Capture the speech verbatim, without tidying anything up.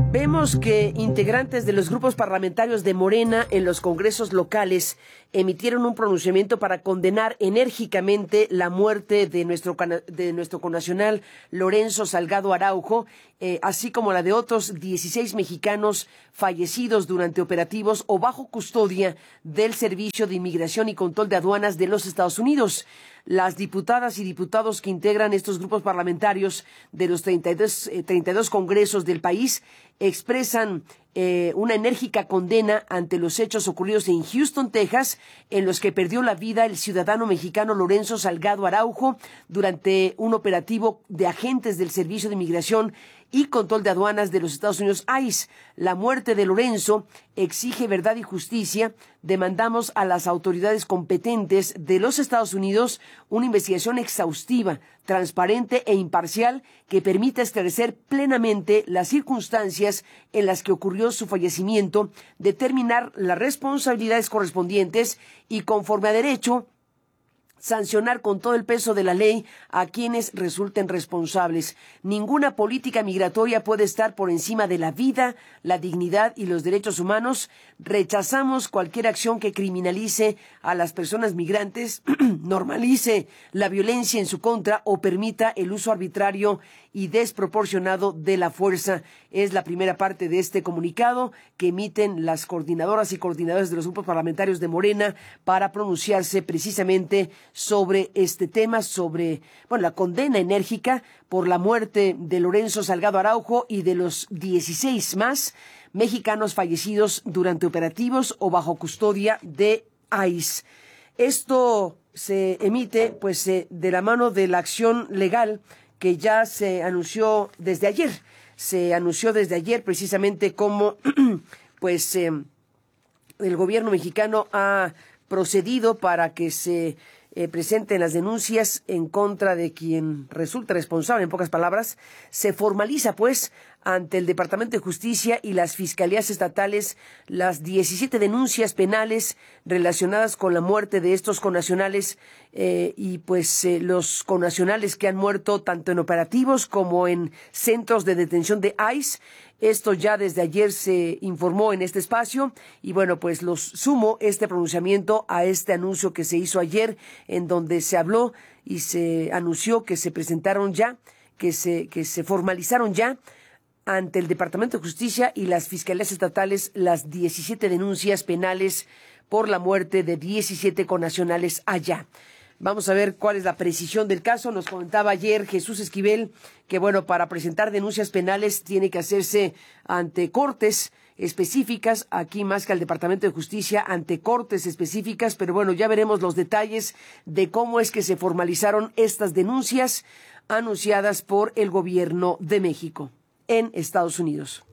Vemos que integrantes de los grupos parlamentarios de Morena en los congresos locales emitieron un pronunciamiento para condenar enérgicamente la muerte de nuestro, de nuestro connacional Lorenzo Salgado Araujo, eh, así como la de otros dieciséis mexicanos fallecidos durante operativos o bajo custodia del Servicio de Inmigración y Control de Aduanas de los Estados Unidos. Las diputadas y diputados que integran estos grupos parlamentarios de los treinta y dos, eh, treinta y dos congresos del país expresan eh, una enérgica condena ante los hechos ocurridos en Houston, Texas, en los que perdió la vida el ciudadano mexicano Lorenzo Salgado Araujo durante un operativo de agentes del Servicio de Inmigración y Control de Aduanas de los Estados Unidos, ICE. La muerte de Lorenzo exige verdad y justicia. Demandamos a las autoridades competentes de los Estados Unidos una investigación exhaustiva, transparente e imparcial que permita esclarecer plenamente las circunstancias en las que ocurrió su fallecimiento, determinar las responsabilidades correspondientes y, conforme a derecho, sancionar con todo el peso de la ley a quienes resulten responsables. Ninguna política migratoria puede estar por encima de la vida, la dignidad y los derechos humanos. Rechazamos cualquier acción que criminalice a las personas migrantes, normalice la violencia en su contra o permita el uso arbitrario y desproporcionado de la fuerza. Es la primera parte de este comunicado que emiten las coordinadoras y coordinadores de los grupos parlamentarios de Morena para pronunciarse precisamente sobre este tema, sobre bueno, la condena enérgica por la muerte de Lorenzo Salgado Araujo y de los dieciséis más mexicanos fallecidos durante operativos o bajo custodia de ICE. Esto se emite pues eh, de la mano de la acción legal que ya se anunció desde ayer. Se anunció desde ayer precisamente cómo pues eh, el gobierno mexicano ha procedido para que se eh, presenten las denuncias en contra de quien resulta responsable, en pocas palabras. Se formaliza pues ante el Departamento de Justicia y las Fiscalías Estatales las diecisiete denuncias penales relacionadas con la muerte de estos connacionales eh, y pues eh, los connacionales que han muerto tanto en operativos como en centros de detención de ICE. Esto ya desde ayer se informó en este espacio y bueno, pues los sumo este pronunciamiento a este anuncio que se hizo ayer en donde se habló y se anunció que se presentaron ya, que se, que se formalizaron ya ante el Departamento de Justicia y las Fiscalías Estatales las diecisiete denuncias penales por la muerte de diecisiete connacionales allá. Vamos a ver cuál es la precisión del caso. Nos comentaba ayer Jesús Esquivel que, bueno, para presentar denuncias penales tiene que hacerse ante cortes específicas, aquí más que al Departamento de Justicia, ante cortes específicas, pero bueno, ya veremos los detalles de cómo es que se formalizaron estas denuncias anunciadas por el gobierno de México en Estados Unidos.